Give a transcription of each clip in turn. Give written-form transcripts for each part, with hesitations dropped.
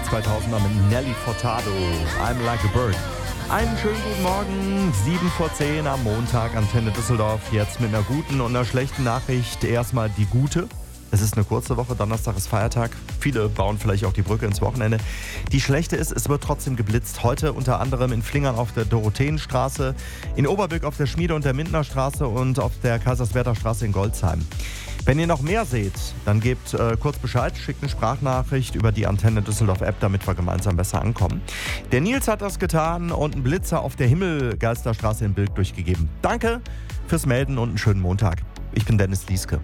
2000er mit Nelly Furtado. I'm like a bird. Einen schönen guten Morgen, 7:10 am Montag, Antenne Düsseldorf. Jetzt mit einer guten und einer schlechten Nachricht. Erstmal die gute. Es ist eine kurze Woche, Donnerstag ist Feiertag. Viele bauen vielleicht auch die Brücke ins Wochenende. Die schlechte ist, es wird trotzdem geblitzt. Heute unter anderem in Flingern auf der Dorotheenstraße, in Oberbück auf der Schmiede- und der Mindenerstraße und auf der Kaiserswerther Straße in Golzheim. Wenn ihr noch mehr seht, dann gebt kurz Bescheid, schickt eine Sprachnachricht über die Antenne Düsseldorf App, damit wir gemeinsam besser ankommen. Der Nils hat das getan und einen Blitzer auf der Himmelgeisterstraße in Bilk durchgegeben. Danke fürs Melden und einen schönen Montag. Ich bin Dennis Lieske.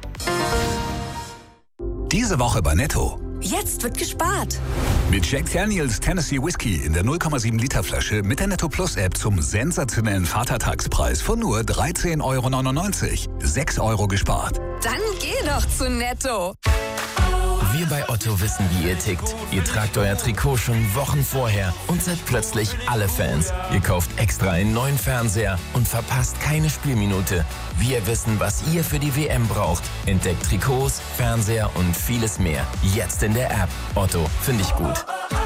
Diese Woche bei Netto. Jetzt wird gespart. Mit Jack Daniels Tennessee Whiskey in der 0,7 Liter Flasche mit der Netto Plus App zum sensationellen Vatertagspreis von nur 13,99 €. 6 € gespart. Dann geh doch zu Netto. Wir bei Otto wissen, wie ihr tickt. Ihr tragt euer Trikot schon Wochen vorher und seid plötzlich alle Fans. Ihr kauft extra einen neuen Fernseher und verpasst keine Spielminute. Wir wissen, was ihr für die WM braucht. Entdeckt Trikots, Fernseher und vieles mehr. Jetzt in der App. Otto, finde ich gut.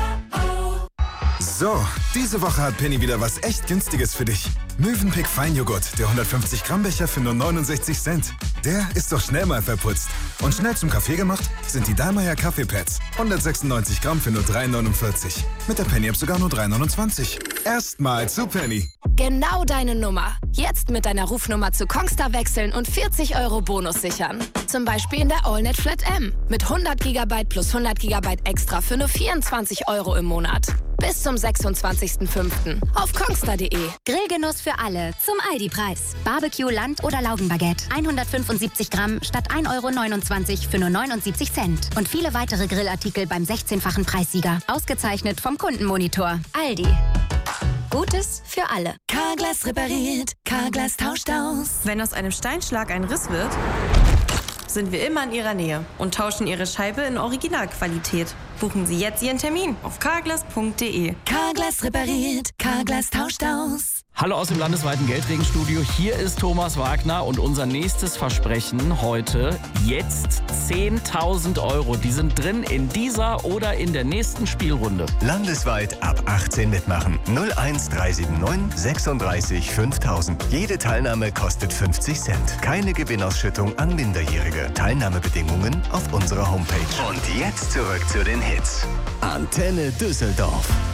So, diese Woche hat Penny wieder was echt Günstiges für dich. Mövenpick Feinjoghurt, der 150 Gramm Becher für nur 69 Cent. Der ist doch schnell mal verputzt. Und schnell zum Kaffee gemacht sind die Dallmayr Kaffeepads. 196 Gramm für nur 3,49. Mit der Penny-App sogar nur 3,29. Erstmal zu Penny. Genau deine Nummer. Jetzt mit deiner Rufnummer zu Kongstar wechseln und 40 € Bonus sichern. Zum Beispiel in der AllNet Flat M. Mit 100 GB plus 100 GB extra für nur 24 € im Monat. Bis zum 26.05. auf kongstar.de. Grillgenuss für alle zum Aldi-Preis. Barbecue, Land- oder Laugenbaguette. 175 Gramm statt 1,29 € für nur 79 Cent. Und viele weitere Grillartikel beim 16-fachen Preissieger. Ausgezeichnet vom Kundenmonitor. Aldi. Gutes für alle. Carglass repariert, Carglass tauscht aus. Wenn aus einem Steinschlag ein Riss wird, sind wir immer in Ihrer Nähe und tauschen Ihre Scheibe in Originalqualität. Buchen Sie jetzt Ihren Termin auf carglass.de. Carglass repariert, Carglass tauscht aus. Hallo aus dem landesweiten Geldregenstudio, hier ist Thomas Wagner und unser nächstes Versprechen heute, jetzt 10.000 €. Die sind drin in dieser oder in der nächsten Spielrunde. Landesweit ab 18 mitmachen. 01379 36 5000. Jede Teilnahme kostet 50 Cent. Keine Gewinnausschüttung an Minderjährige. Teilnahmebedingungen auf unserer Homepage. Und jetzt zurück zu den Hits. Antenne Düsseldorf.